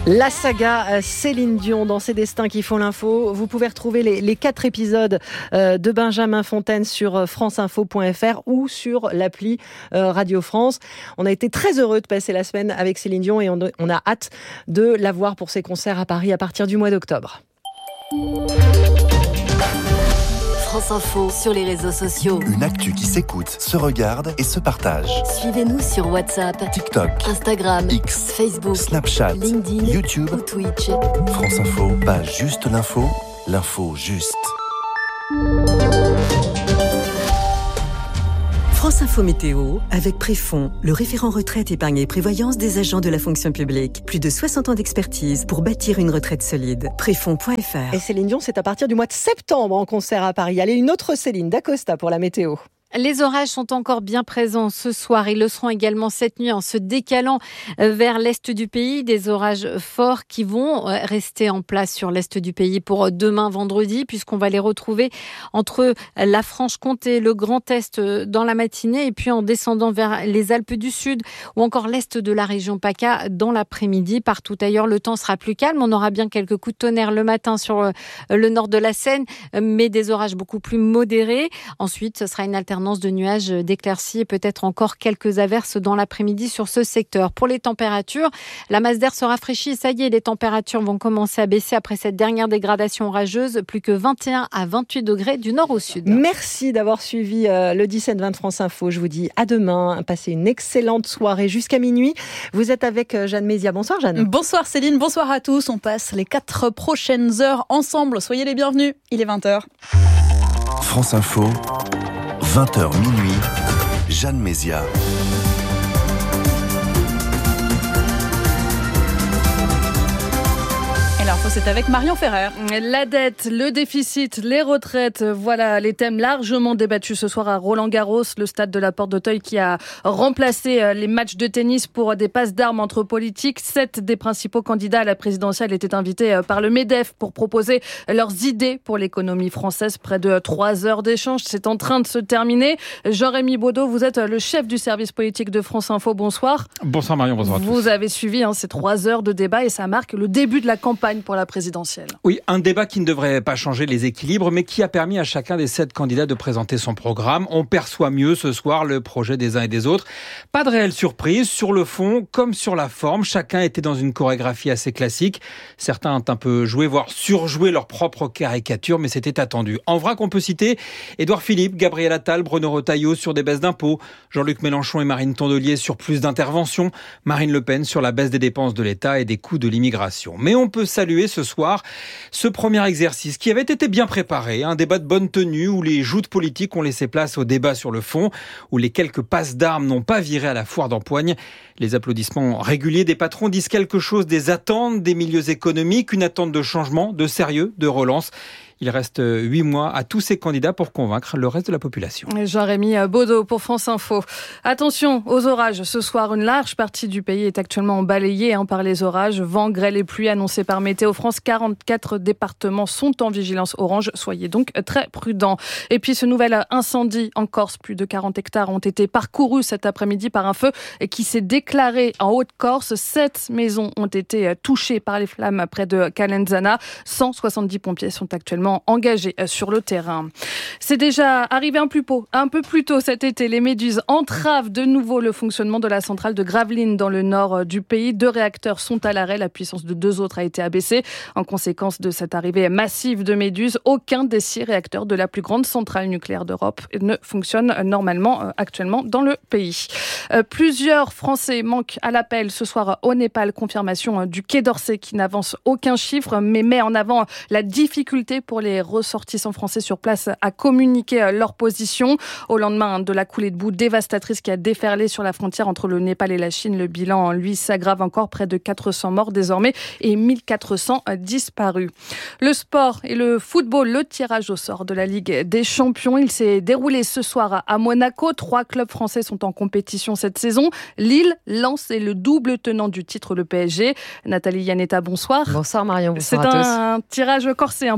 La saga Céline Dion dans Ses destins qui font l'info. Vous pouvez retrouver les 4 épisodes de Benjamin Fontaine sur franceinfo.fr ou sur l'appli Radio France. On a été très heureux de passer la semaine avec Céline Dion et on a hâte de la voir pour ses concerts à Paris à partir du mois d'octobre. France Info sur les réseaux sociaux. Une actu qui s'écoute, se regarde et se partage. Suivez-nous sur WhatsApp, TikTok, Instagram, X, Facebook, Snapchat, LinkedIn, YouTube ou Twitch. France Info, pas juste l'info, l'info juste. France Info Météo, avec Préfond, le référent retraite, épargne et prévoyance des agents de la fonction publique. Plus de 60 ans d'expertise pour bâtir une retraite solide. Préfond.fr. Et Céline Dion, c'est à partir du mois de septembre en concert à Paris. Allez, une autre Céline d'Acosta pour la météo. Les orages sont encore bien présents ce soir. Ils le seront également cette nuit en se décalant vers l'est du pays. Des orages forts qui vont rester en place sur l'est du pays pour demain vendredi, puisqu'on va les retrouver entre la Franche-Comté, le Grand Est dans la matinée et puis en descendant vers les Alpes du Sud ou encore l'est de la région PACA dans l'après-midi. Partout ailleurs, le temps sera plus calme. On aura bien quelques coups de tonnerre le matin sur le nord de la Seine, mais des orages beaucoup plus modérés. Ensuite, ce sera une alternance de nuages, d'éclaircies et peut-être encore quelques averses dans l'après-midi sur ce secteur. Pour les températures, la masse d'air se rafraîchit. Ça y est, les températures vont commencer à baisser après cette dernière dégradation orageuse. Plus que 21 à 28 degrés du nord au sud. Merci d'avoir suivi le 17-20 de France Info. Je vous dis à demain. Passez une excellente soirée jusqu'à minuit. Vous êtes avec Jeanne Mézia. Bonsoir Jeanne. Bonsoir Céline, bonsoir à tous. On passe les 4 prochaines heures ensemble. Soyez les bienvenus. Il est 20h. France Info, 20h minuit, Jeanne Mézia. L'info, c'est avec Marion Ferrer. La dette, le déficit, les retraites, voilà les thèmes largement débattus ce soir à Roland-Garros, le stade de la Porte d'Auteuil qui a remplacé les matchs de tennis pour des passes d'armes entre politiques. 7 des principaux candidats à la présidentielle étaient invités par le MEDEF pour proposer leurs idées pour l'économie française. Près de 3 heures d'échange, c'est en train de se terminer. Jean-Rémy Baudot, vous êtes le chef du service politique de France Info. Bonsoir. Bonsoir Marion, bonsoir à tous. Vous avez suivi ces 3 heures de débat et ça marque le début de la campagne pour la présidentielle. Oui, un débat qui ne devrait pas changer les équilibres, mais qui a permis à chacun des 7 candidats de présenter son programme. On perçoit mieux ce soir le projet des uns et des autres. Pas de réelle surprise, sur le fond comme sur la forme. Chacun était dans une chorégraphie assez classique. Certains ont un peu joué, voire surjoué leur propre caricature, mais c'était attendu. En vrac, on peut citer Édouard Philippe, Gabriel Attal, Bruno Retailleau sur des baisses d'impôts, Jean-Luc Mélenchon et Marine Tondelier sur plus d'interventions, Marine Le Pen sur la baisse des dépenses de l'État et des coûts de l'immigration. Mais on peut saluer ce soir ce premier exercice qui avait été bien préparé, un débat de bonne tenue où les joutes politiques ont laissé place au débat sur le fond, où les quelques passes d'armes n'ont pas viré à la foire d'empoigne. Les applaudissements réguliers des patrons disent quelque chose des attentes des milieux économiques, une attente de changement, de sérieux, de relance. Il reste 8 mois à tous ces candidats pour convaincre le reste de la population. Jean-Rémy Baudot pour France Info. Attention aux orages. Ce soir, une large partie du pays est actuellement balayée par les orages. Vent, grêle et pluie annoncés par Météo France. 44 départements sont en vigilance orange. Soyez donc très prudents. Et puis ce nouvel incendie en Corse. Plus de 40 hectares ont été parcourus cet après-midi par un feu qui s'est déclaré en Haute-Corse. 7 maisons ont été touchées par les flammes près de Calenzana. 170 pompiers sont actuellement engagés sur le terrain. C'est déjà arrivé un peu plus tôt cet été. Les méduses entravent de nouveau le fonctionnement de la centrale de Gravelines dans le nord du pays. 2 réacteurs sont à l'arrêt. La puissance de 2 autres a été abaissée. En conséquence de cette arrivée massive de méduses, aucun des 6 réacteurs de la plus grande centrale nucléaire d'Europe ne fonctionne normalement actuellement dans le pays. Plusieurs Français manquent à l'appel ce soir au Népal. Confirmation du Quai d'Orsay qui n'avance aucun chiffre mais met en avant la difficulté pour les ressortissants français sur place à communiquer leur position. Au lendemain de la coulée de boue dévastatrice qui a déferlé sur la frontière entre le Népal et la Chine, le bilan, lui, s'aggrave encore. Près de 400 morts désormais et 1400 disparus. Le sport et le football, le tirage au sort de la Ligue des Champions. Il s'est déroulé ce soir à Monaco. 3 clubs français sont en compétition cette saison. Lille, Lens et le double tenant du titre, le PSG. Nathalie Yanetta, bonsoir. Bonsoir Marion, bonsoir à tous. C'est un tirage corsé pour les clubs français.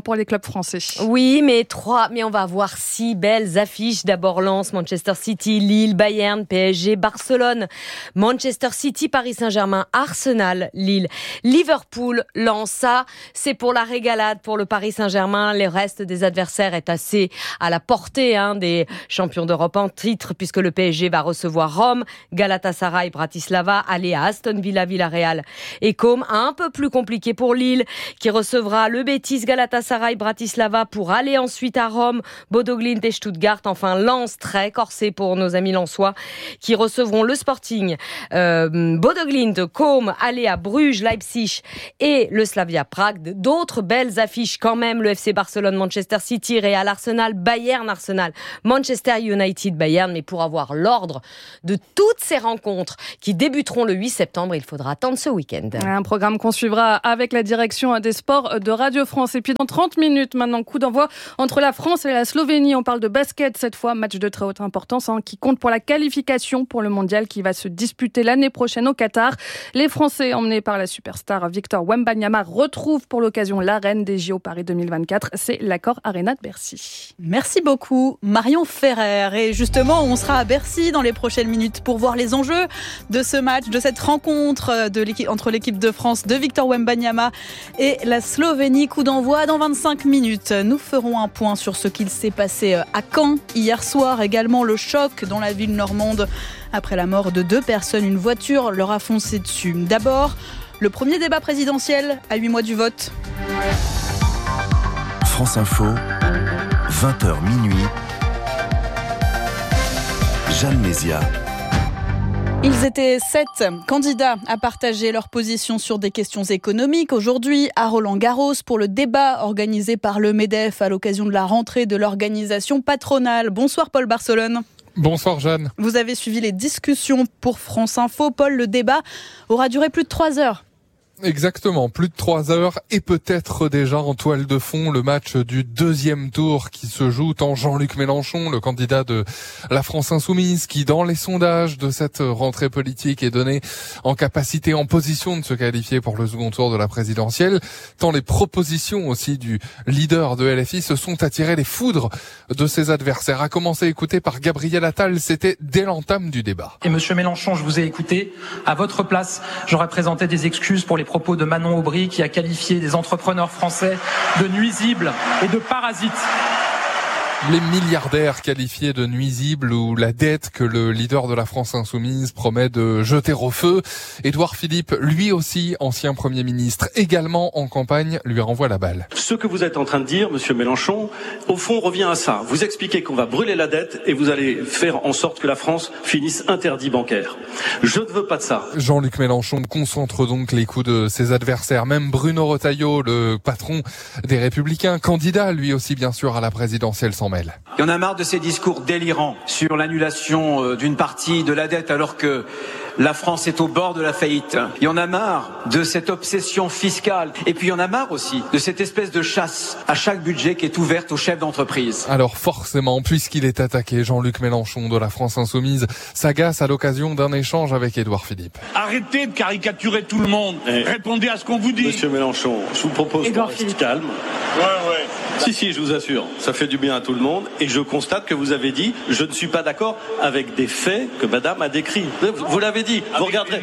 français. Oui, mais on va avoir 6 belles affiches. D'abord Lens, Manchester City, Lille, Bayern, PSG, Barcelone, Manchester City, Paris Saint-Germain, Arsenal, Lille, Liverpool, Lens. Ça, c'est pour la régalade pour le Paris Saint-Germain. Le reste des adversaires est assez à la portée des champions d'Europe en titre, puisque le PSG va recevoir Rome, Galatasaray, Bratislava, aller à Aston Villa, Villarreal et Côme. Un peu plus compliqué pour Lille, qui recevra le Betis, Galatasaray, Bratislava pour aller ensuite à Rome, Bodo Glimt et Stuttgart. Enfin, Lens, très corsé pour nos amis lensois, qui recevront le Sporting, Bodo Glimt, Côme, aller à Bruges, Leipzig et le Slavia Prague. D'autres belles affiches quand même, le FC Barcelone, Manchester City, Real, Arsenal, Bayern, Arsenal, Manchester United, Bayern. Mais pour avoir l'ordre de toutes ces rencontres qui débuteront le 8 septembre, il faudra attendre ce week-end. Un programme qu'on suivra avec la direction des sports de Radio France. Et puis dans 30 minutes maintenant, coup d'envoi entre la France et la Slovénie. On parle de basket cette fois, match de très haute importance qui compte pour la qualification pour le mondial qui va se disputer l'année prochaine au Qatar. Les Français, emmenés par la superstar Victor Wembanyama, retrouvent pour l'occasion l'arène des JO Paris 2024. C'est l'Accor Arena de Bercy. Merci beaucoup Marion Ferrer. Et justement, on sera à Bercy dans les prochaines minutes pour voir les enjeux de ce match, de cette rencontre entre l'équipe de France de Victor Wembanyama et la Slovénie. Coup d'envoi dans 25 minutes. Nous ferons un point sur ce qu'il s'est passé à Caen hier soir. Également le choc dans la ville normande après la mort de 2 personnes. Une voiture leur a foncé dessus. D'abord, le premier débat présidentiel à 8 mois du vote. France Info, 20h minuit. Jeanne Mézia. Ils étaient 7 candidats à partager leur position sur des questions économiques. Aujourd'hui, à Roland-Garros, pour le débat organisé par le MEDEF à l'occasion de la rentrée de l'organisation patronale. Bonsoir Paul Barcelone. Bonsoir Jeanne. Vous avez suivi les discussions pour France Info. Paul, le débat aura duré plus de 3 heures. Exactement, plus de 3 heures et peut-être déjà en toile de fond le match du deuxième tour qui se joue tant Jean-Luc Mélenchon, le candidat de la France Insoumise, qui dans les sondages de cette rentrée politique est donné en capacité, en position de se qualifier pour le second tour de la présidentielle, tant les propositions aussi du leader de LFI se sont attirées les foudres de ses adversaires. À commencer écouté par Gabriel Attal, c'était dès l'entame du débat. Et Monsieur Mélenchon, je vous ai écouté. À votre place, j'aurais présenté des excuses pour les propos de Manon Aubry qui a qualifié des entrepreneurs français de nuisibles et de parasites. Les milliardaires qualifiés de nuisibles ou la dette que le leader de la France Insoumise promet de jeter au feu. Édouard Philippe, lui aussi ancien Premier ministre, également en campagne, lui renvoie la balle. Ce que vous êtes en train de dire, Monsieur Mélenchon, au fond revient à ça. Vous expliquez qu'on va brûler la dette et vous allez faire en sorte que la France finisse interdit bancaire. Je ne veux pas de ça. Jean-Luc Mélenchon concentre donc les coups de ses adversaires. Même Bruno Retailleau, le patron des Républicains, candidat lui aussi bien sûr à la présidentielle, s'en mêle. Il y en a marre de ces discours délirants sur l'annulation d'une partie de la dette alors que la France est au bord de la faillite. Il y en a marre de cette obsession fiscale. Et puis il y en a marre aussi de cette espèce de chasse à chaque budget qui est ouverte aux chefs d'entreprise. Alors forcément, puisqu'il est attaqué, Jean-Luc Mélenchon de la France Insoumise s'agace à l'occasion d'un échange avec Édouard Philippe. Arrêtez de caricaturer tout le monde. Répondez à ce qu'on vous dit. Monsieur Mélenchon, je vous propose qu'on reste calme. Ouais. Si, je vous assure, ça fait du bien à tout le monde. Et je constate que vous avez dit, je ne suis pas d'accord avec des faits que madame a décrits. Vous l'avez dit. Vous regarderez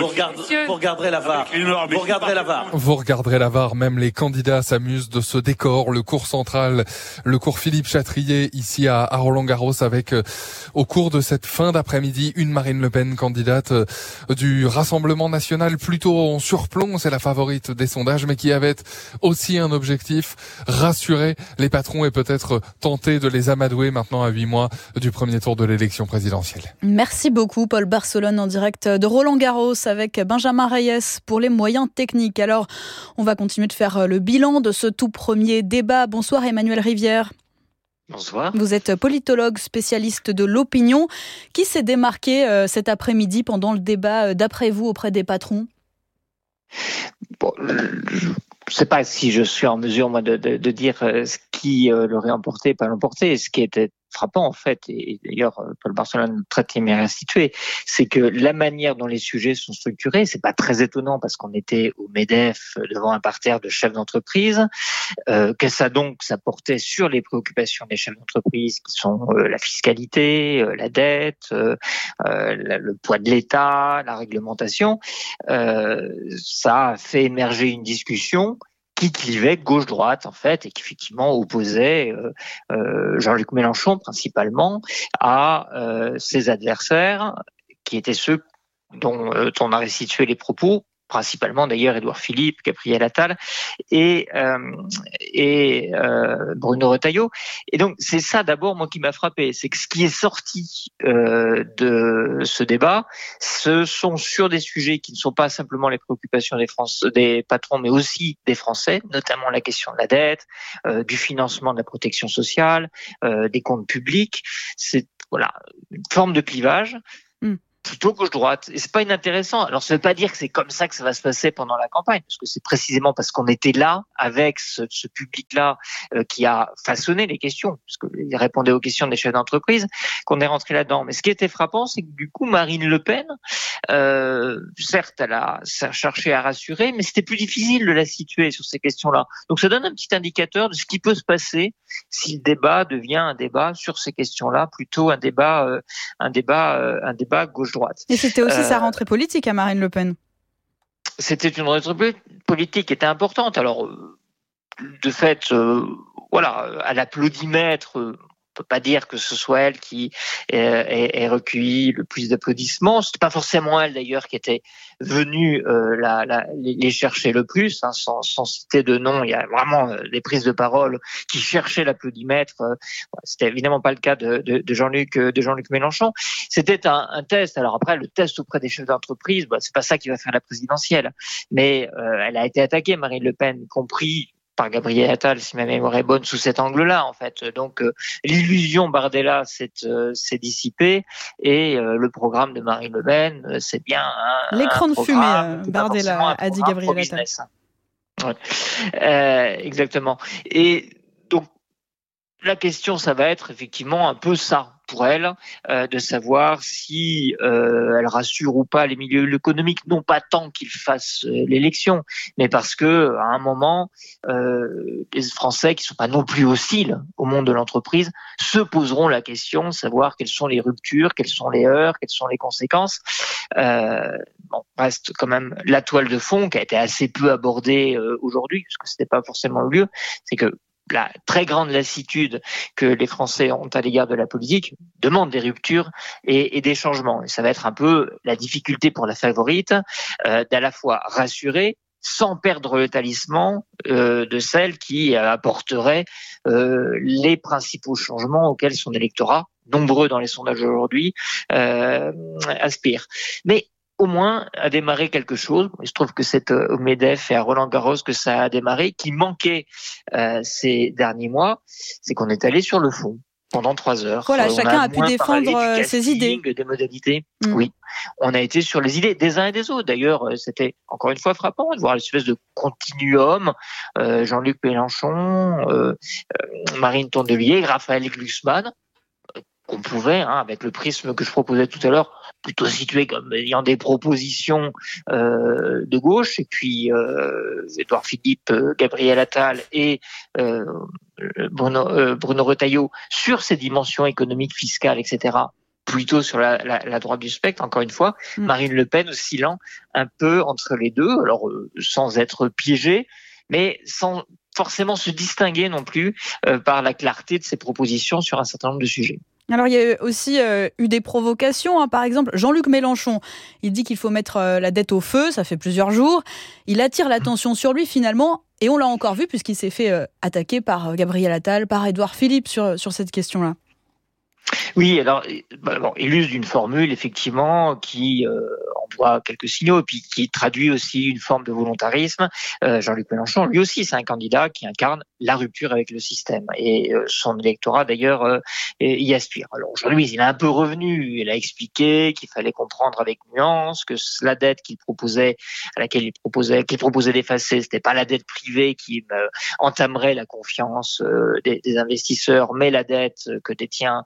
la VAR. Vous regarderez la VAR. Même les candidats s'amusent de ce décor. Le cours central, le cours Philippe Chatrier, ici à Roland-Garros, avec au cours de cette fin d'après-midi, une Marine Le Pen, candidate du Rassemblement National, plutôt en surplomb. C'est la favorite des sondages, mais qui avait aussi un objectif, rassurer les patrons et peut-être tenter de les amadouer maintenant à 8 mois du premier tour de l'élection présidentielle. Merci beaucoup Paul Barcelone en direct de Roland-Garros avec Benjamin Reyes pour les moyens techniques. Alors, on va continuer de faire le bilan de ce tout premier débat. Bonsoir Emmanuel Rivière. Bonsoir. Vous êtes politologue, spécialiste de l'opinion. Qui s'est démarqué cet après-midi pendant le débat, d'après vous, auprès des patrons ? Bon, je ne sais pas si je suis en mesure moi de dire ce qui l'aurait emporté, pas l'emporté. Ce qui était frappant en fait, et d'ailleurs Paul Barcelone très bien restitué, c'est que la manière dont les sujets sont structurés, c'est pas très étonnant parce qu'on était au MEDEF devant un parterre de chefs d'entreprise, que ça portait sur les préoccupations des chefs d'entreprise qui sont la fiscalité, la dette, le poids de l'État, la réglementation. Ça a fait émerger une discussion qui clivait gauche-droite en fait, et qui effectivement opposait Jean-Luc Mélenchon principalement à ses adversaires, qui étaient ceux dont on a restitué les propos, principalement d'ailleurs Édouard Philippe, Gabriel Attal et Bruno Retailleau. Et donc c'est ça d'abord moi qui m'a frappé, c'est que ce qui est sorti de ce débat, ce sont sur des sujets qui ne sont pas simplement les préoccupations des patrons, mais aussi des Français, notamment la question de la dette, du financement de la protection sociale, des comptes publics. C'est une forme de clivage. Plutôt gauche-droite. Et c'est pas inintéressant. Alors, ça veut pas dire que c'est comme ça que ça va se passer pendant la campagne, parce que c'est précisément parce qu'on était là, avec ce public-là, qui a façonné les questions, parce qu'il répondait aux questions des chefs d'entreprise, qu'on est rentré là-dedans. Mais ce qui était frappant, c'est que du coup, Marine Le Pen, certes, elle a cherché à rassurer, mais c'était plus difficile de la situer sur ces questions-là. Donc, ça donne un petit indicateur de ce qui peut se passer si le débat devient un débat sur ces questions-là, plutôt un débat gauche-droite. Et c'était aussi sa rentrée politique à Marine Le Pen. C'était une rentrée politique qui était importante. Alors, de fait, à l'applaudimètre, on peut pas dire que ce soit elle qui ait recueilli le plus d'applaudissements. C'était pas forcément elle d'ailleurs qui était venue les chercher le plus, hein, sans citer de nom. Il y a vraiment des prises de parole qui cherchaient l'applaudimètre. C'était évidemment pas le cas de Jean-Luc Mélenchon. C'était un test. Alors après, le test auprès des chefs d'entreprise, c'est pas ça qui va faire la présidentielle. Mais elle a été attaquée, Marine Le Pen, y compris par Gabriel Attal, si ma mémoire est bonne, sous cet angle-là, en fait. Donc, l'illusion Bardella s'est dissipée et le programme de Marine Le Pen, c'est bien l'écran de fumée, Bardella, a dit Gabriel Attal. Ouais. Exactement. Et donc, la question, ça va être effectivement un peu ça pour elle, de savoir si elle rassure ou pas les milieux économiques, non pas tant qu'ils fassent l'élection, mais parce que à un moment, les Français qui sont pas non plus hostiles au monde de l'entreprise se poseront la question de savoir quelles sont les ruptures, quelles sont les heurts, quelles sont les conséquences. Reste quand même la toile de fond qui a été assez peu abordée aujourd'hui, parce que c'était pas forcément le lieu, c'est que la très grande lassitude que les Français ont à l'égard de la politique demande des ruptures et des changements. Et ça va être un peu la difficulté pour la favorite d'à la fois rassurer sans perdre le talisman de celle qui apporterait les principaux changements auxquels son électorat, nombreux dans les sondages aujourd'hui, aspire. Mais au moins à démarrer quelque chose. Il se trouve que c'est au MEDEF et à Roland-Garros que ça a démarré, qui manquait ces derniers mois, c'est qu'on est allé sur le fond pendant 3 heures. Voilà, chacun a pu défendre ses idées. Des modalités. Oui, on a été sur les idées des uns et des autres. D'ailleurs, c'était encore une fois frappant de voir l'espèce de continuum. Jean-Luc Mélenchon, Marine Tondelier, Raphaël Glucksmann, qu'on pouvait, avec le prisme que je proposais tout à l'heure, plutôt situé comme ayant des propositions de gauche, et puis Édouard Philippe, Gabriel Attal et Bruno Retailleau sur ces dimensions économiques, fiscales, etc., plutôt sur la droite du spectre, encore une fois. Marine Le Pen oscillant un peu entre les deux, alors sans être piégée, mais sans forcément se distinguer non plus par la clarté de ses propositions sur un certain nombre de sujets. Alors, il y a aussi eu des provocations. Par exemple, Jean-Luc Mélenchon, il dit qu'il faut mettre la dette au feu, ça fait plusieurs jours. Il attire l'attention sur lui finalement, et on l'a encore vu puisqu'il s'est fait attaquer par Gabriel Attal, par Édouard Philippe sur cette question-là. Oui, alors, il use d'une formule, effectivement, qui, en envoie quelques signaux, et puis qui traduit aussi une forme de volontarisme. Jean-Luc Mélenchon, lui aussi, c'est un candidat qui incarne la rupture avec le système, et son électorat d'ailleurs y aspire. Alors aujourd'hui, il est un peu revenu, il a expliqué qu'il fallait comprendre avec nuance que la dette qu'il proposait, qu'il proposait d'effacer, c'était pas la dette privée qui entamerait la confiance des investisseurs, mais la dette que détient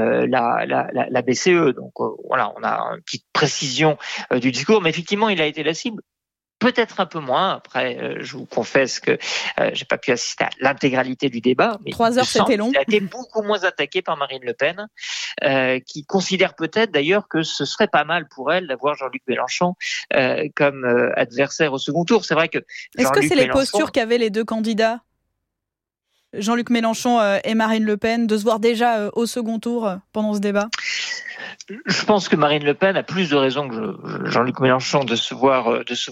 la BCE. Donc voilà, on a une petite précision du discours, mais effectivement, il a été la cible. Peut-être un peu moins. Après, je vous confesse que j'ai pas pu assister à l'intégralité du débat. Mais 3 heures, c'était long. Il a été beaucoup moins attaqué par Marine Le Pen, qui considère peut-être d'ailleurs que ce serait pas mal pour elle d'avoir Jean-Luc Mélenchon comme adversaire au second tour. C'est vrai que est-ce que c'est les postures qu'avaient les deux candidats, Jean-Luc Mélenchon et Marine Le Pen, de se voir déjà au second tour pendant ce débat? Je pense que Marine Le Pen a plus de raisons que Jean-Luc Mélenchon de se voir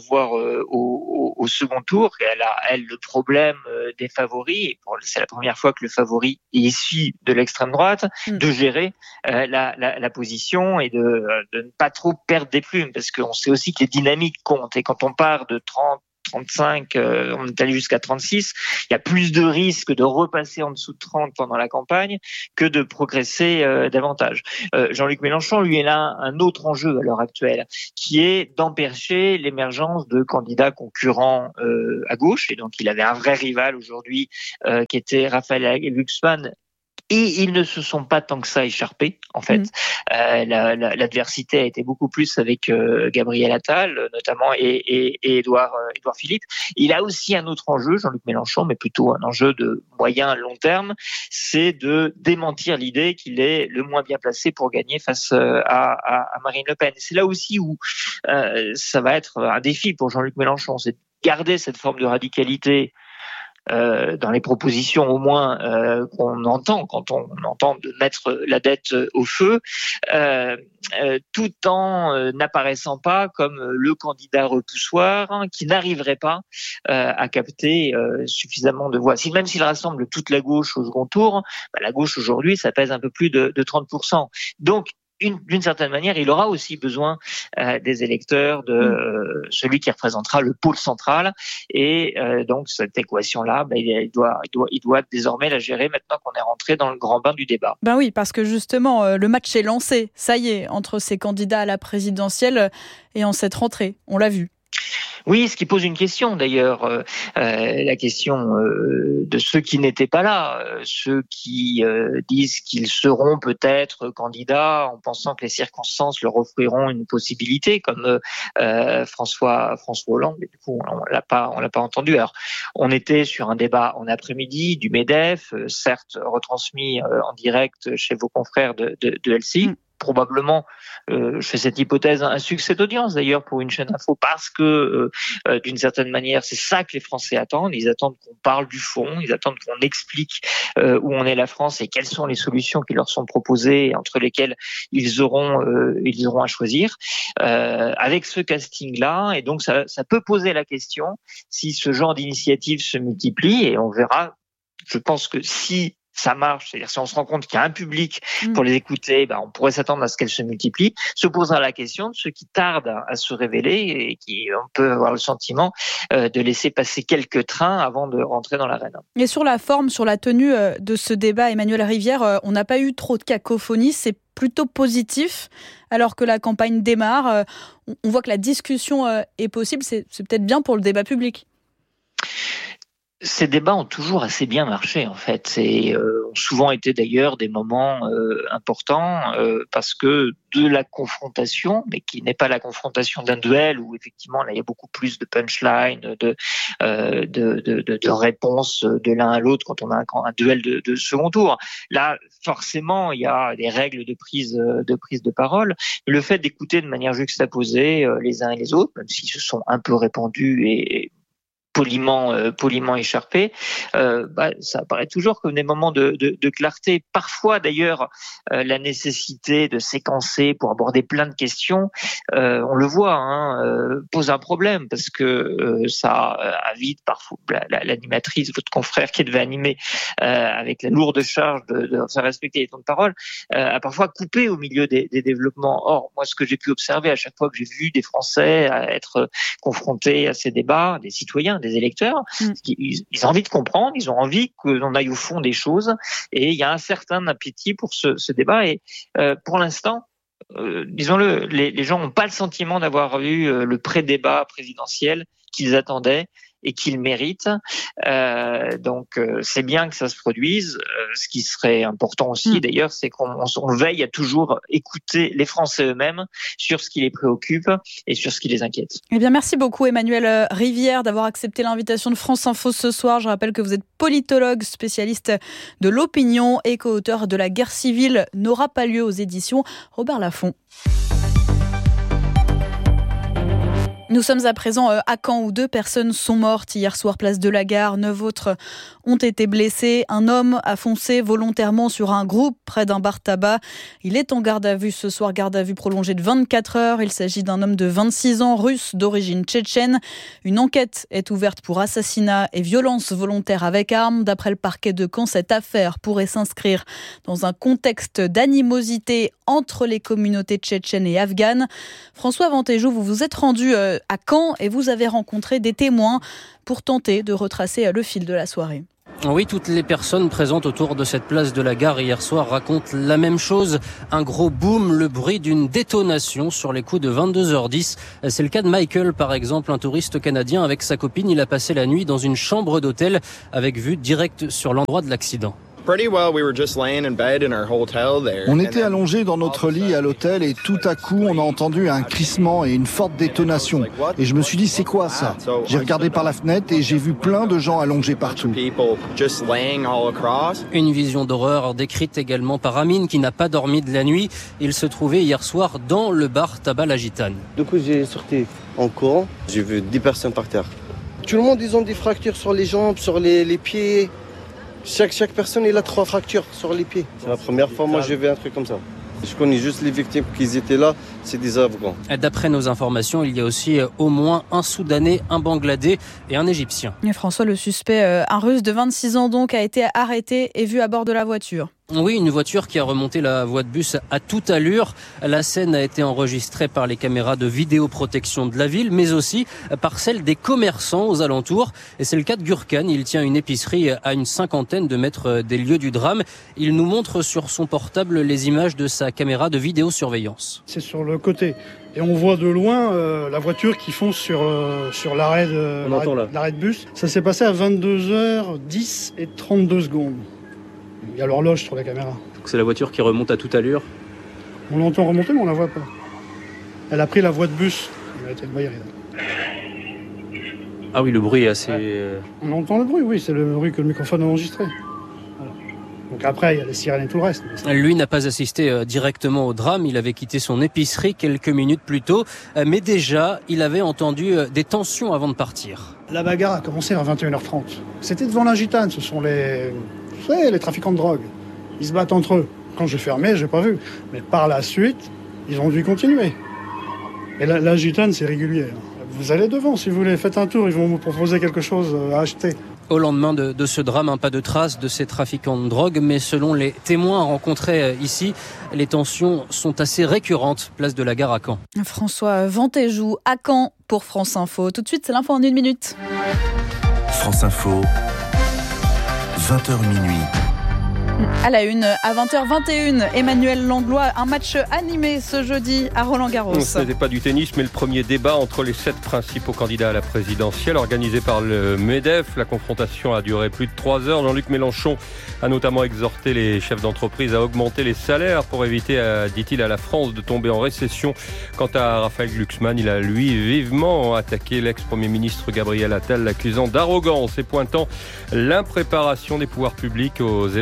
au second tour. Et elle a, elle, le problème des favoris. C'est la première fois que le favori est issu de l'extrême droite, de gérer la position et de ne pas trop perdre des plumes, parce qu'on sait aussi que les dynamiques comptent. Et quand on part de 35, on est allé jusqu'à 36, il y a plus de risques de repasser en dessous de 30 pendant la campagne que de progresser davantage. Jean-Luc Mélenchon, lui, il a un autre enjeu à l'heure actuelle, qui est d'empêcher l'émergence de candidats concurrents à gauche. Et donc, il avait un vrai rival aujourd'hui qui était Raphaël Glucksmann. Et ils ne se sont pas tant que ça écharpés, en fait. L'adversité a été beaucoup plus avec Gabriel Attal, notamment, et Édouard Philippe. Il a aussi un autre enjeu, Jean-Luc Mélenchon, mais plutôt un enjeu de moyen long terme, c'est de démentir l'idée qu'il est le moins bien placé pour gagner face à Marine Le Pen. Et c'est là aussi où ça va être un défi pour Jean-Luc Mélenchon, c'est de garder cette forme de radicalité dans les propositions au moins qu'on entend quand on entend de mettre la dette au feu, tout en n'apparaissant pas comme le candidat repoussoir qui n'arriverait pas à capter suffisamment de voix. Même s'il rassemble toute la gauche au second tour, la gauche aujourd'hui, ça pèse un peu plus de 30%. Donc, d'une certaine manière, il aura aussi besoin des électeurs de celui qui représentera le pôle central. Et donc, cette équation-là, il doit désormais la gérer maintenant qu'on est rentré dans le grand bain du débat. Ben oui, parce que justement, le match est lancé. Ça y est, entre ces candidats à la présidentielle et en cette rentrée. On l'a vu. Oui, ce qui pose une question d'ailleurs, la question de ceux qui n'étaient pas là, ceux qui disent qu'ils seront peut-être candidats en pensant que les circonstances leur offriront une possibilité, comme François Hollande. Mais du coup, on l'a pas entendu. Alors, on était sur un débat en après-midi du MEDEF, certes retransmis en direct chez vos confrères de LCI. Probablement, je fais cette hypothèse, un succès d'audience d'ailleurs pour une chaîne info, parce que d'une certaine manière, c'est ça que les Français attendent. Ils attendent qu'on parle du fond, ils attendent qu'on explique où en est la France et quelles sont les solutions qui leur sont proposées, entre lesquelles ils auront à choisir. Avec ce casting-là, et donc ça peut poser la question si ce genre d'initiative se multiplie, et on verra. Je pense que si ça marche, c'est-à-dire si on se rend compte qu'il y a un public pour les écouter, on pourrait s'attendre à ce qu'elles se multiplient. Se posera la question de ceux qui tardent à se révéler et qui on peut avoir le sentiment de laisser passer quelques trains avant de rentrer dans l'arène. Et sur la forme, sur la tenue de ce débat, Emmanuel Rivière, on n'a pas eu trop de cacophonie, c'est plutôt positif, alors que la campagne démarre. On voit que la discussion est possible, c'est peut-être bien pour le débat public. Ces débats ont toujours assez bien marché, en fait, et ont souvent été d'ailleurs des moments importants parce que de la confrontation, mais qui n'est pas la confrontation d'un duel où effectivement là il y a beaucoup plus de punchline, de réponses de l'un à l'autre quand on a un duel de second tour. Là, forcément, il y a des règles de prise de parole. Le fait d'écouter de manière juxtaposée les uns et les autres, même s'ils se sont un peu répandus et poliment écharpé, ça apparaît toujours comme des moments de clarté. Parfois, d'ailleurs, la nécessité de séquencer pour aborder plein de questions, on le voit, pose un problème parce que ça invite parfois l'animatrice, votre confrère qui devait animer avec la lourde charge de faire respecter les temps de parole, a parfois coupé au milieu des développements. Or, moi, ce que j'ai pu observer à chaque fois que j'ai vu des Français être confrontés à ces débats, des citoyens, des électeurs, ils ont envie de comprendre, ils ont envie que l'on aille au fond des choses, et il y a un certain appétit pour ce débat. Et pour l'instant, disons-le, les gens n'ont pas le sentiment d'avoir eu le pré-débat présidentiel qu'ils attendaient et qu'ils méritent. Donc, c'est bien que ça se produise. Ce qui serait important aussi, d'ailleurs, c'est qu'on veille à toujours écouter les Français eux-mêmes sur ce qui les préoccupe et sur ce qui les inquiète. Eh bien, merci beaucoup, Emmanuel Rivière, d'avoir accepté l'invitation de France Info ce soir. Je rappelle que vous êtes politologue, spécialiste de l'opinion et co-auteur de La guerre civile n'aura pas lieu aux éditions Robert Laffont. Nous sommes à présent à Caen où 2 personnes sont mortes hier soir place de la Gare. 9 autres ont été blessés. Un homme a foncé volontairement sur un groupe près d'un bar tabac. Il est en garde à vue ce soir, garde à vue prolongée de 24 heures. Il s'agit d'un homme de 26 ans, russe d'origine tchétchène. Une enquête est ouverte pour assassinat et violence volontaire avec arme. D'après le parquet de Caen, cette affaire pourrait s'inscrire dans un contexte d'animosité entre les communautés tchétchènes et afghanes. François Vantéjou, vous vous êtes rendu à Caen et vous avez rencontré des témoins pour tenter de retracer le fil de la soirée. Oui, toutes les personnes présentes autour de cette place de la Gare hier soir racontent la même chose. Un gros boom, le bruit d'une détonation sur les coups de 22h10. C'est le cas de Michael, par exemple, un touriste canadien avec sa copine. Il a passé la nuit dans une chambre d'hôtel avec vue directe sur l'endroit de l'accident. On était allongés dans notre lit à l'hôtel et tout à coup on a entendu un crissement et une forte détonation. Et je me suis dit c'est quoi ça ? J'ai regardé par la fenêtre et j'ai vu plein de gens allongés partout. Une vision d'horreur décrite également par Amine qui n'a pas dormi de la nuit. Il se trouvait hier soir dans le bar Tabac La Gitane. Du coup j'ai sorti en courant, j'ai vu 10 personnes par terre. Tout le monde ils ont des fractures sur les jambes, sur les pieds. Chaque personne il a 3 fractures sur les pieds. C'est la première fois moi je vais un truc comme ça. Je connais juste les victimes qui étaient là, c'est des Afghans. D'après nos informations, il y a aussi au moins un Soudanais, un Bangladais et un Égyptien. Et François, le suspect, un Russe de 26 ans donc, a été arrêté et vu à bord de la voiture. Oui, une voiture qui a remonté la voie de bus à toute allure. La scène a été enregistrée par les caméras de vidéoprotection de la ville, mais aussi par celle des commerçants aux alentours. Et c'est le cas de Gurkan. Il tient une épicerie à une 50aine de mètres des lieux du drame. Il nous montre sur son portable les images de sa caméra de vidéosurveillance. C'est sur le côté. Et on voit de loin la voiture qui fonce sur l'arrêt de bus. Ça s'est passé à 22h10 et 32 secondes. Il y a l'horloge sur la caméra. Donc c'est la voiture qui remonte à toute allure. On l'entend remonter, mais on la voit pas. Elle a pris la voie de bus. Elle a été envoyée. Ah oui, le bruit est assez... On entend le bruit, oui. C'est le bruit que le microphone a enregistré. Voilà. Donc après, il y a les sirènes et tout le reste. Lui n'a pas assisté directement au drame. Il avait quitté son épicerie quelques minutes plus tôt. Mais déjà, il avait entendu des tensions avant de partir. La bagarre a commencé vers 21h30. C'était devant la Gitane. Ce sont les trafiquants de drogue. Ils se battent entre eux. Quand j'ai fermé, j'ai pas vu. Mais par la suite, ils ont dû continuer. Et la Gitane, c'est régulier. Vous allez devant, si vous voulez. Faites un tour, ils vont vous proposer quelque chose à acheter. Au lendemain de ce drame, pas de traces de ces trafiquants de drogue, mais selon les témoins rencontrés ici, les tensions sont assez récurrentes, place de la Gare à Caen. François Vantéjou à Caen pour France Info. Tout de suite, c'est l'info en 1 minute. France Info, 20h minuit. À la une, à 20h21, Emmanuel Langlois, un match animé ce jeudi à Roland-Garros. Ce n'était pas du tennis, mais le premier débat entre les 7 principaux candidats à la présidentielle, organisé par le MEDEF. La confrontation a duré plus de 3 heures. Jean-Luc Mélenchon a notamment exhorté les chefs d'entreprise à augmenter les salaires pour éviter, dit-il, à la France de tomber en récession. Quant à Raphaël Glucksmann, il a lui vivement attaqué l'ex-premier ministre Gabriel Attal, l'accusant d'arrogance et pointant l'impréparation des pouvoirs publics aux événements climatiques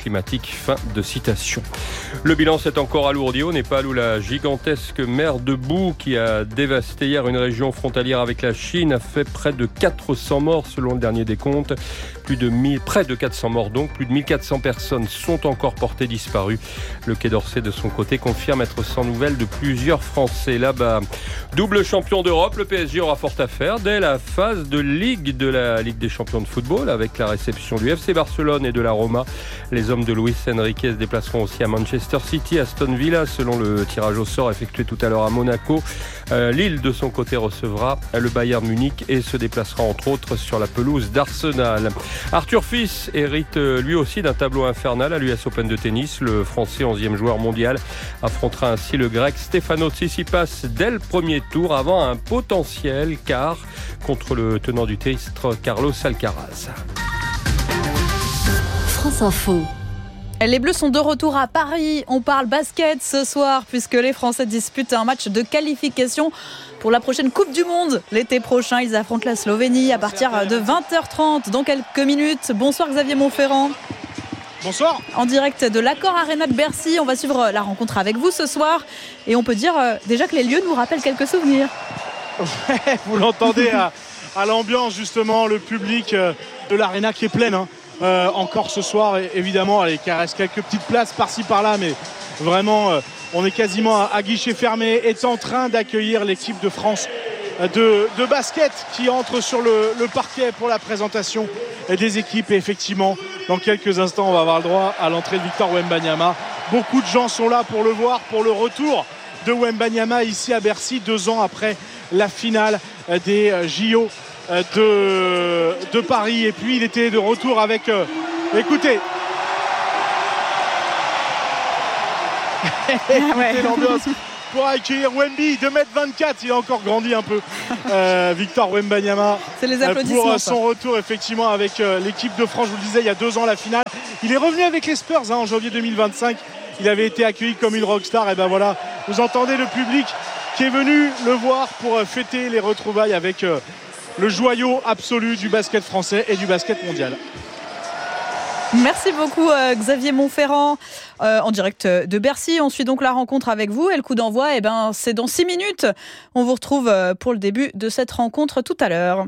climatique. Fin de citation. Le bilan s'est encore alourdi au Népal où la gigantesque mer de boue qui a dévasté hier une région frontalière avec la Chine a fait près de 400 morts selon le dernier décompte. Près de 400 morts donc, plus de 1400 personnes sont encore portées disparues. Le Quai d'Orsay de son côté confirme être sans nouvelles de plusieurs Français là-bas. Double champion d'Europe, le PSG aura fort à faire dès la phase de Ligue de la Ligue des champions de football avec la réception du FC Barcelone et de la Roma. Les hommes de Luis Enrique se déplaceront aussi à Manchester City, Aston Villa selon le tirage au sort effectué tout à l'heure à Monaco. Lille de son côté recevra le Bayern Munich et se déplacera entre autres sur la pelouse d'Arsenal. Arthur Fils hérite lui aussi d'un tableau infernal à l'US Open de tennis. Le Français 11e joueur mondial affrontera ainsi le Grec Stefanos Tsitsipas dès le premier tour avant un potentiel quart contre le tenant du titre Carlos Alcaraz. France Info. Les Bleus sont de retour à Paris. On parle basket ce soir puisque les Français disputent un match de qualification pour la prochaine Coupe du Monde. L'été prochain, ils affrontent la Slovénie à partir de 20h30 dans quelques minutes. Bonsoir Xavier Montferrand. Bonsoir. En direct de l'Accor Arena de Bercy, on va suivre la rencontre avec vous ce soir. Et on peut dire déjà que les lieux nous rappellent quelques souvenirs. Ouais, vous l'entendez à l'ambiance justement, le public de l'Arena qui est pleine. Encore ce soir, évidemment, il reste quelques petites places par-ci par-là, mais vraiment, on est quasiment à guichet fermé, est en train d'accueillir l'équipe de France de basket qui entre sur le parquet pour la présentation des équipes. Et effectivement, dans quelques instants, on va avoir le droit à l'entrée de Victor Wembanyama. Beaucoup de gens sont là pour le voir, pour le retour de Wembanyama ici à Bercy, 2 ans après la finale des JO de Paris. Et puis il était de retour avec écoutez l'ambiance pour accueillir Wemby, 2m24, il a encore grandi un peu, Victor Wembanyama. C'est les applaudissements pour son retour effectivement avec l'équipe de France. Je vous le disais, il y a 2 ans la finale, il est revenu avec les Spurs en janvier 2025. Il avait été accueilli comme une rockstar. Et ben voilà, vous entendez le public qui est venu le voir pour fêter les retrouvailles avec le joyau absolu du basket français et du basket mondial. Merci beaucoup Xavier Montferrand en direct de Bercy. On suit donc la rencontre avec vous et le coup d'envoi, c'est dans 6 minutes. On vous retrouve pour le début de cette rencontre tout à l'heure.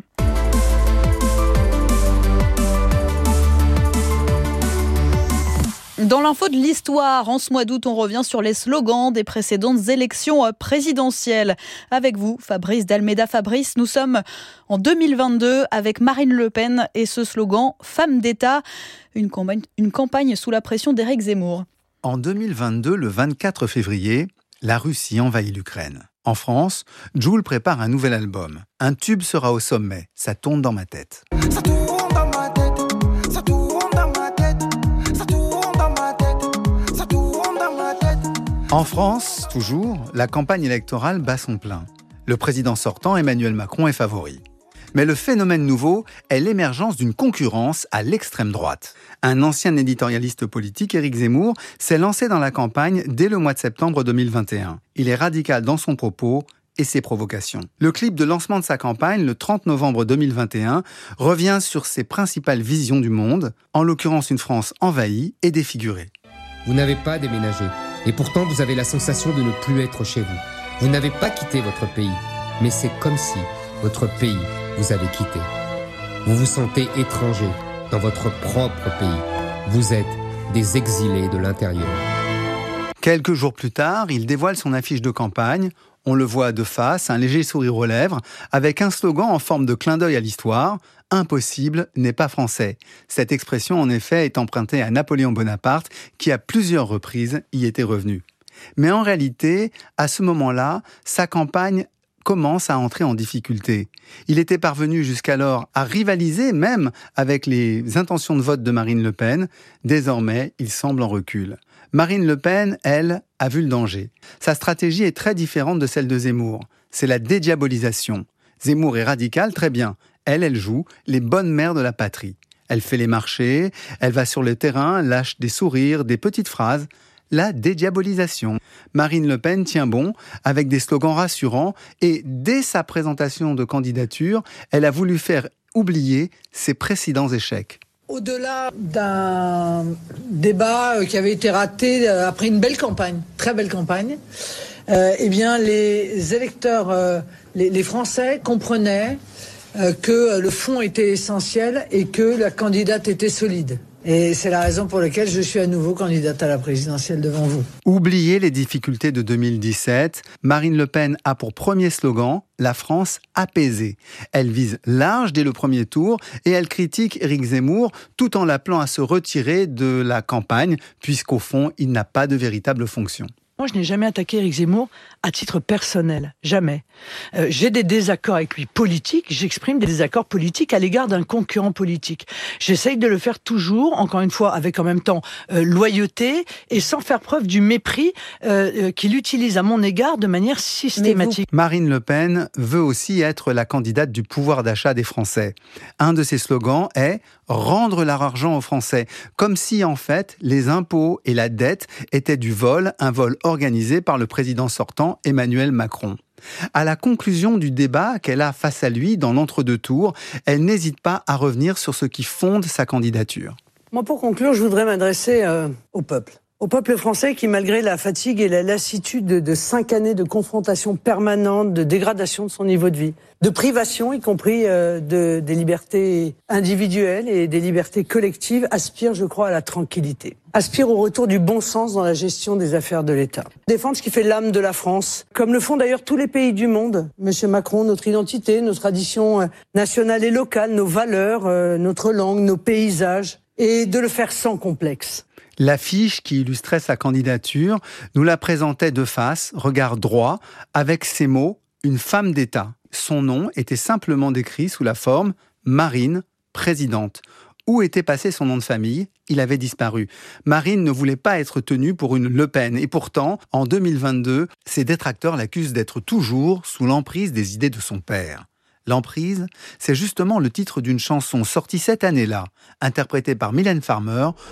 Dans l'info de l'histoire, en ce mois d'août, on revient sur les slogans des précédentes élections présidentielles. Avec vous, Fabrice d'Almeida. Fabrice, nous sommes en 2022 avec Marine Le Pen et ce slogan « Femme d'État », une campagne sous la pression d'Éric Zemmour. En 2022, le 24 février, la Russie envahit l'Ukraine. En France, Jul prépare un nouvel album. Un tube sera au sommet, ça tourne dans ma tête. Ça tourne dans ma tête, ça tourne dans ma tête, ça tourne dans ma tête, ça tourne dans ma tête. En France, toujours, la campagne électorale bat son plein. Le président sortant, Emmanuel Macron, est favori. Mais le phénomène nouveau est l'émergence d'une concurrence à l'extrême droite. Un ancien éditorialiste politique, Éric Zemmour, s'est lancé dans la campagne dès le mois de septembre 2021. Il est radical dans son propos et ses provocations. Le clip de lancement de sa campagne, le 30 novembre 2021, revient sur ses principales visions du monde, en l'occurrence une France envahie et défigurée. Vous n'avez pas déménagé, et pourtant vous avez la sensation de ne plus être chez vous. Vous n'avez pas quitté votre pays, mais c'est comme si votre pays vous avez quitté. Vous vous sentez étranger dans votre propre pays. Vous êtes des exilés de l'intérieur. Quelques jours plus tard, il dévoile son affiche de campagne. On le voit de face, un léger sourire aux lèvres, avec un slogan en forme de clin d'œil à l'histoire. « Impossible n'est pas français ». Cette expression, en effet, est empruntée à Napoléon Bonaparte, qui à plusieurs reprises y était revenu. Mais en réalité, à ce moment-là, sa campagne commence à entrer en difficulté. Il était parvenu jusqu'alors à rivaliser même avec les intentions de vote de Marine Le Pen. Désormais, il semble en recul. Marine Le Pen, elle, a vu le danger. Sa stratégie est très différente de celle de Zemmour. C'est la dédiabolisation. Zemmour est radical, très bien. Elle joue les bonnes mères de la patrie. Elle fait les marchés, elle va sur le terrain, lâche des sourires, des petites phrases. La dédiabolisation. Marine Le Pen tient bon avec des slogans rassurants et dès sa présentation de candidature, elle a voulu faire oublier ses précédents échecs. Au-delà d'un débat qui avait été raté après une belle campagne, très belle campagne, eh bien les électeurs, les Français comprenaient que le fond était essentiel et que la candidate était solide. Et c'est la raison pour laquelle je suis à nouveau candidate à la présidentielle devant vous. Oubliez les difficultés de 2017. Marine Le Pen a pour premier slogan « La France apaisée ». Elle vise large dès le premier tour et elle critique Éric Zemmour tout en l'appelant à se retirer de la campagne puisqu'au fond, il n'a pas de véritable fonction. Moi, je n'ai jamais attaqué Éric Zemmour à titre personnel, jamais. J'ai des désaccords avec lui politiques, j'exprime des désaccords politiques à l'égard d'un concurrent politique. J'essaye de le faire toujours, encore une fois, avec en même temps loyauté et sans faire preuve du mépris qu'il utilise à mon égard de manière systématique. Marine Le Pen veut aussi être la candidate du pouvoir d'achat des Français. Un de ses slogans est « rendre leur argent aux Français », comme si en fait les impôts et la dette étaient du vol, un vol organisé par le président sortant Emmanuel Macron. À la conclusion du débat qu'elle a face à lui dans l'entre-deux tours, elle n'hésite pas à revenir sur ce qui fonde sa candidature. Moi, pour conclure, je voudrais m'adresser au peuple. Au peuple français qui, malgré la fatigue et la lassitude de 5 années de confrontation permanente, de dégradation de son niveau de vie, de privation, y compris des libertés individuelles et des libertés collectives, aspire, je crois, à la tranquillité. Aspire au retour du bon sens dans la gestion des affaires de l'État. Défendre ce qui fait l'âme de la France, comme le font d'ailleurs tous les pays du monde. Monsieur Macron, notre identité, nos traditions nationales et locales, nos valeurs, notre langue, nos paysages, et de le faire sans complexe. L'affiche qui illustrait sa candidature nous la présentait de face, regard droit, avec ces mots « une femme d'État ». Son nom était simplement décrit sous la forme « Marine, présidente ». Où était passé son nom de famille ? Il avait disparu. Marine ne voulait pas être tenue pour une Le Pen. Et pourtant, en 2022, ses détracteurs l'accusent d'être toujours sous l'emprise des idées de son père. L'emprise, c'est justement le titre d'une chanson sortie cette année-là, interprétée par Mylène Farmer